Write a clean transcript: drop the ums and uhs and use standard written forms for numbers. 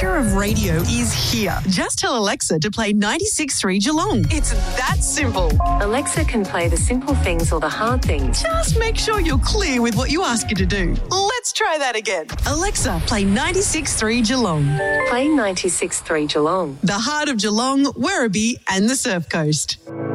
future of radio is here. Just tell Alexa to play 96.3 Geelong. It's that simple. Alexa can play the simple things or the hard things. Just make sure you're clear with what you ask her to do. Let's try that again. Alexa, play 96.3 Geelong. Play 96.3 Geelong. The heart of Geelong, Werribee and the Surf Coast.